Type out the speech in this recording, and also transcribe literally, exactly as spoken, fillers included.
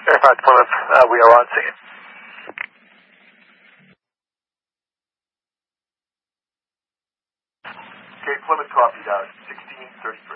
Verified Plymouth, uh, we are on scene. Okay, Plymouth copied out, sixteen thirty-three.